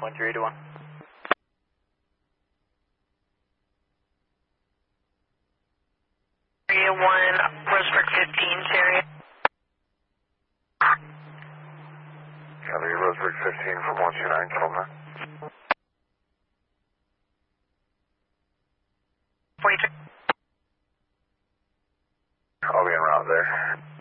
1381. 381, Roseburg 15, Terry. Copy, Roseburg 15 from 129, Kelvin. 43. I'll be en route there.